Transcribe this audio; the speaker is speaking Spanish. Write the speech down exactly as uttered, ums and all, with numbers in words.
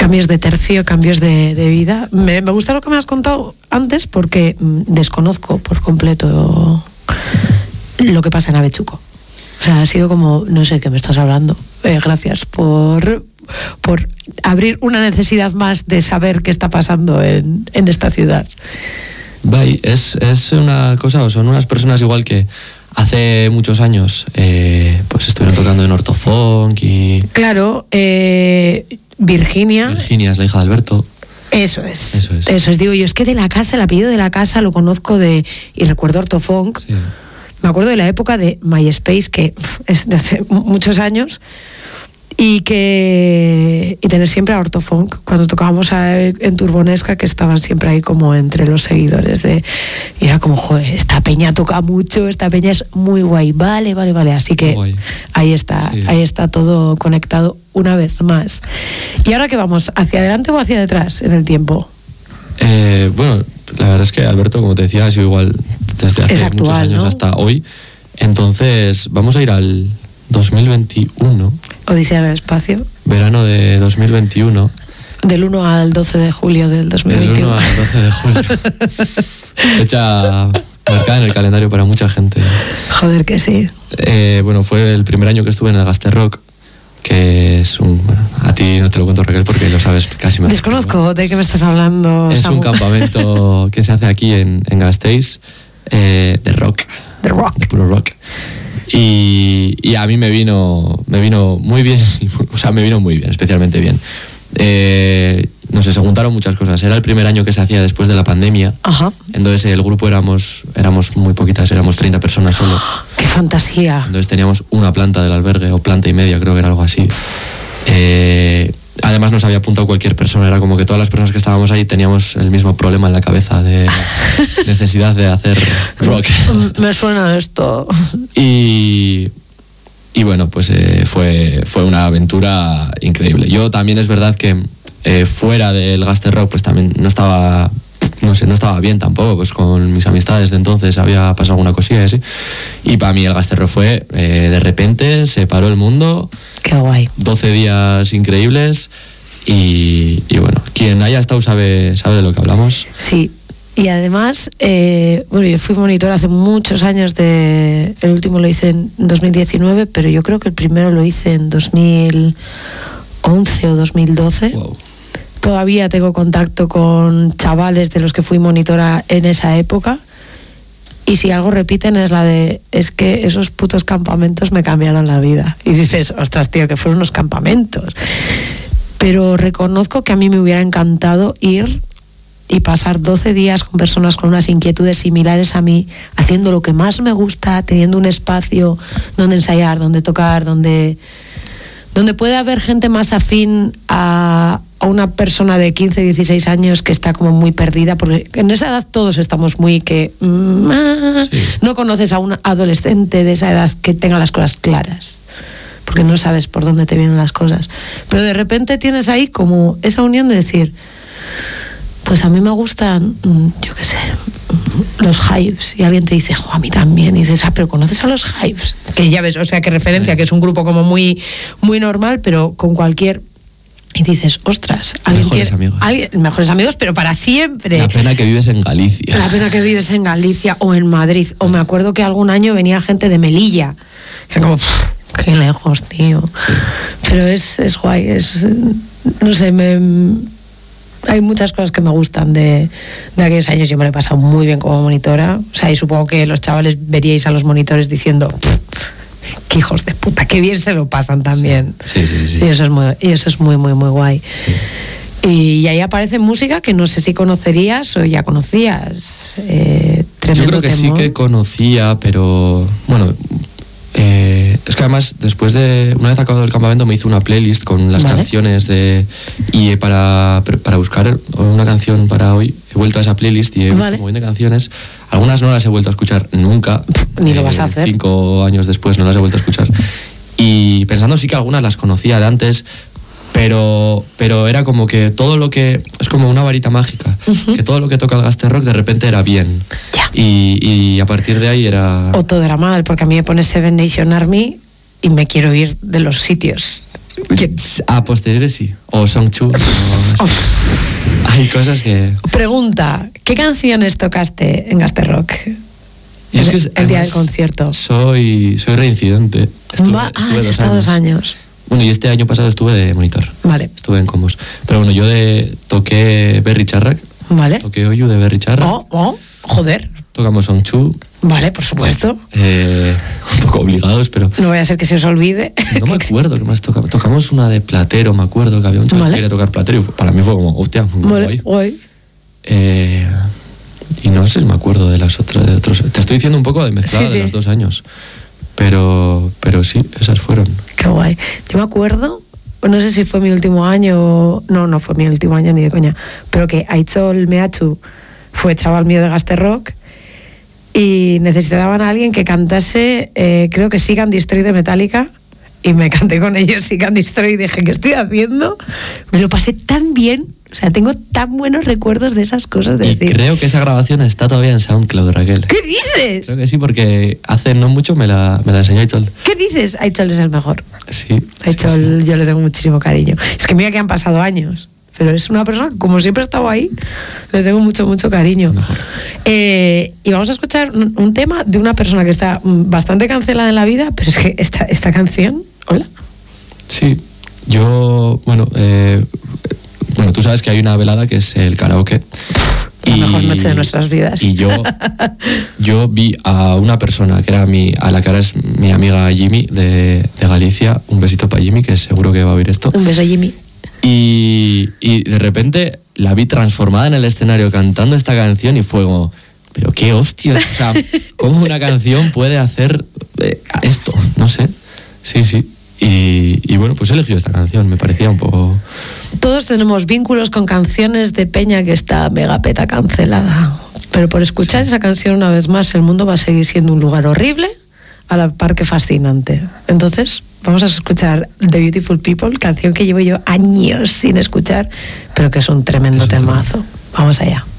cambios de tercio, cambios de, de vida. Me, me gusta lo que me has contado antes porque mm, desconozco por completo lo que pasa en Avechuco. O sea, ha sido como, no sé qué me estás hablando. Eh, gracias por, por abrir una necesidad más de saber qué está pasando en, en esta ciudad. Bye, es, es una cosa, son unas personas igual que hace muchos años eh, pues estuvieron tocando en Ortofunk y... Claro, eh, Virginia. Virginia es la hija de Alberto. Eso es, eso es. Eso es, digo yo, es que de la casa, el apellido de la casa lo conozco de, y recuerdo Ortofunk. Sí. Me acuerdo de la época de MySpace, que es de hace muchos años, y que y tener siempre a Ortofunk cuando tocábamos a, en Turbonesca, que estaban siempre ahí como entre los seguidores de, y era como, joder, esta peña toca mucho, esta peña es muy guay, vale, vale, vale, así que guay. ahí está, sí. Ahí está todo conectado una vez más. ¿Y ahora qué vamos? ¿Hacia adelante o hacia detrás en el tiempo? Eh, bueno, la verdad es que Alberto, como te decía, ha sido igual desde hace actual, muchos años, ¿no?, hasta hoy. Entonces, vamos a ir al dos mil veintiuno. Odisea en el espacio. Verano de dos mil veintiuno. Del uno al doce de julio del dos mil veintiuno. Del uno al doce de julio. Fecha marcada en el calendario para mucha gente. Joder, que sí. Eh, bueno, fue el primer año que estuve en el Gasterrock, que es un... Bueno, a ti no te lo cuento, Raquel, porque lo sabes casi más. Desconozco de qué me estás hablando, Es Samu. un campamento que se hace aquí en, en Gasteiz, eh, de rock. De rock. De puro rock. Y, y a mí me vino me vino muy bien, o sea, me vino muy bien, especialmente bien. Eh, no sé, se juntaron muchas cosas. Era el primer año que se hacía después de la pandemia. Ajá. Entonces el grupo éramos éramos muy poquitas, éramos treinta personas solo. ¡Qué fantasía! Entonces teníamos una planta del albergue, o planta y media, creo que era algo así. Eh, además nos había apuntado cualquier persona, era como que todas las personas que estábamos ahí teníamos el mismo problema en la cabeza de necesidad de hacer rock. Me suena esto. Y, y bueno, pues eh, fue, fue una aventura increíble. Yo también es verdad que eh, fuera del Gasterrock pues también no estaba, no sé, no estaba bien tampoco, pues con mis amistades de entonces había pasado alguna cosilla y así. Y para mí el Gasterrock fue, eh, de repente se paró el mundo. Qué guay. doce días increíbles y, y bueno, quien haya estado sabe, sabe de lo que hablamos. Sí. Y además, eh, bueno, yo fui monitor hace muchos años, de, el último lo hice en dos mil diecinueve, pero yo creo que el primero lo hice en dos mil once o dos mil doce. Wow. Todavía tengo contacto con chavales de los que fui monitora en esa época. Y si algo repiten es la de, es que esos putos campamentos me cambiaron la vida. Y dices, ostras, tío, que fueron unos campamentos. Pero reconozco que a mí me hubiera encantado ir y pasar doce días con personas con unas inquietudes similares a mí, haciendo lo que más me gusta, teniendo un espacio donde ensayar, donde tocar, donde, donde puede haber gente más afín a, a una persona de quince, dieciséis años que está como muy perdida, porque en esa edad todos estamos muy que mm, ah, sí. No conoces a un adolescente de esa edad que tenga las cosas claras, porque no sabes por dónde te vienen las cosas, pero de repente tienes ahí como esa unión de decir, pues a mí me gustan, yo qué sé, los Hives, y alguien te dice, jo, a mí también, y dices, ah, pero ¿conoces a los Hives? Que ya ves, o sea, que referencia, que es un grupo como muy, muy normal, pero con cualquier... Y dices, ostras, alguien mejores tiene, amigos. Alguien, mejores amigos, pero para siempre. La pena que vives en Galicia. La pena que vives en Galicia o en Madrid. O me acuerdo que algún año venía gente de Melilla, que como, pff, qué lejos, tío. Sí. Pero es, es guay, es, no sé, me... Hay muchas cosas que me gustan de, de aquellos años. Yo me lo he pasado muy bien como monitora. O sea, y supongo que los chavales veríais a los monitores diciendo, qué hijos de puta, qué bien se lo pasan también. Sí, sí, sí. sí. Y eso es muy, y eso es muy, muy, muy guay. Sí. Y, y ahí aparece música que no sé si conocerías o ya conocías. Eh, Yo creo que temor. Sí que conocía, pero bueno... Eh, es que además después de una vez acabado el campamento me hice una playlist con las vale. canciones de y para, para buscar una canción para hoy he vuelto a esa playlist y he visto vale. un montón de canciones. Algunas no las he vuelto a escuchar nunca, ni lo eh, vas a hacer cinco años después no las he vuelto a escuchar, y pensando sí que algunas las conocía de antes, pero pero era como que todo lo que es como una varita mágica, uh-huh. que todo lo que toca el Gasterrock de repente era bien. Ya. Y, y a partir de ahí era... O todo era mal, porque a mí me pones Seven Nation Army y me quiero ir de los sitios. A posteriori sí. O Songchu. O... Hay cosas que... Pregunta, ¿qué canciones tocaste en Gaster Rock? Y es que el, el día del concierto. Soy, soy reincidente. Estuve, Va, estuve ah, dos, años. dos años. Bueno, y este año pasado estuve de monitor. Vale. Estuve en combos. Pero bueno, yo de, toqué Berry Charrac. Vale. Toqué Oyu de Berry Charrac. Oh, oh, joder. Tocamos Songchu. Vale, por supuesto. Eh, un poco obligados, pero... No voy a ser que se os olvide. No me acuerdo qué más tocamos. Tocamos una de Platero, me acuerdo que había un chaval vale. que quería tocar Platero. Y para mí fue como, hostia, muy vale, guay. guay. Eh, y no sé si me acuerdo de las otras, de otros. Te estoy diciendo un poco de mezclada sí, de sí. los dos años. Pero, pero sí, esas fueron. Qué guay. Yo me acuerdo, no sé si fue mi último año, no, no fue mi último año ni de coña, pero que Aichol Meachu fue chaval mío de Gaster Rock y necesitaban a alguien que cantase, eh, creo que Sigan Destroy de Metallica, y me canté con ellos Sigan Destroy y dije, ¿qué estoy haciendo? Me lo pasé tan bien, o sea, tengo tan buenos recuerdos de esas cosas. De Y decir, creo que esa grabación está todavía en SoundCloud, Raquel. ¿qué dices? Creo que sí, porque hace no mucho me la, me la enseñó Aichol. ¿Qué dices? Aichol es el mejor. Sí. Aichol, sí, sí. yo le tengo muchísimo cariño. Es que mira que han pasado años, pero es una persona, como siempre ha estado ahí, le tengo mucho, mucho cariño. Mejor. Eh, y vamos a escuchar un, un tema de una persona que está bastante cancelada en la vida, pero es que esta, esta canción, hola. Sí, yo, bueno, eh, bueno, tú sabes que hay una velada que es el karaoke. La y, mejor noche de nuestras vidas. Y yo, yo vi a una persona que era mi, a la que ahora es mi amiga Jimmy de, de Galicia. Un besito para Jimmy, que seguro que va a oír esto. Un beso, Jimmy. Y, y de repente la vi transformada en el escenario cantando esta canción y fue como, pero qué hostias, o sea, ¿cómo una canción puede hacer eh, esto? No sé. Sí, sí. Y, y bueno, pues he elegido esta canción, me parecía un poco... Todos tenemos vínculos con canciones de peña que está mega peta cancelada, pero por escuchar sí. esa canción una vez más el mundo va a seguir siendo un lugar horrible a la par que fascinante. Entonces vamos a escuchar The Beautiful People, canción que llevo yo años sin escuchar, pero que es un tremendo es un temazo. Tema. Vamos allá.